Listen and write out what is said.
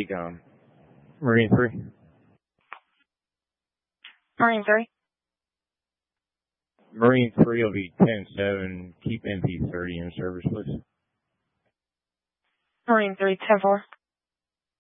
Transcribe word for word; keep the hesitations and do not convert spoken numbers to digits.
take um, Marine three. Marine three. Marine three will be ten seven. Keep M P thirty in service, please. Marine three, ten four.